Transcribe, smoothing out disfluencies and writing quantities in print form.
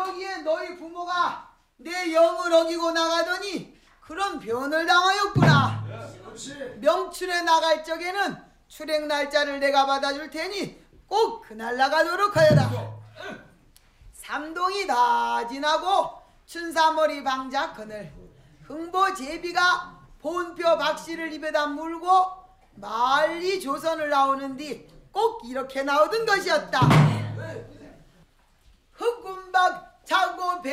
여기에 너희 부모가 내 영을 어기고 나가더니 그런 변을 당하였구나. 명춘에 나갈 적에는 출행 날짜를 내가 받아줄 테니 꼭 그날 나가도록 하여라. 삼동이 다 지나고 춘사머리 방자 그늘 흥보제비가 본표 박씨를 입에다 물고 말리 조선을 나오는 뒤 꼭 이렇게 나오던 것이었다. 흑군박 자고